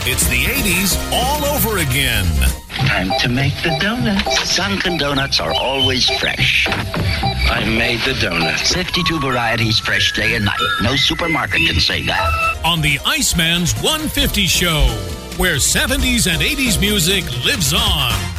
It's the 80s all over again. Time to make the donuts. Sunken donuts are always fresh. I made the donuts. 52 varieties, fresh day and night. No supermarket can say that. On the Iceman's 150 Show, where 70s and 80s music lives on.